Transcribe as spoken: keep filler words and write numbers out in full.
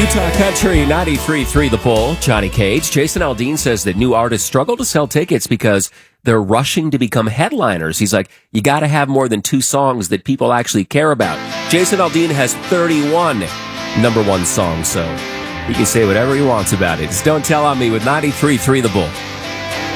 Utah Country ninety-three point three The Bull, Johnny Cage. Jason Aldean says that new artists struggle to sell tickets because they're rushing to become headliners. He's like, you got to have more than two songs that people actually care about. Jason Aldean has thirty-one number one songs, so he can say whatever he wants about it. It's Don't Tell on Me with ninety-three point three The Bull.